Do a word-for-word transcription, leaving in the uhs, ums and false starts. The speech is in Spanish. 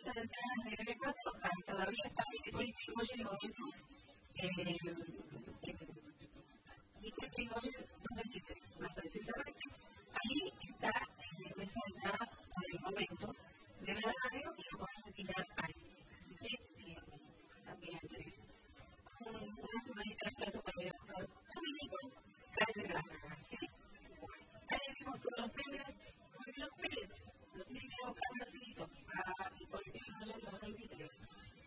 de entregas de B B cuatro, todavía está el político Yuri Gobiernos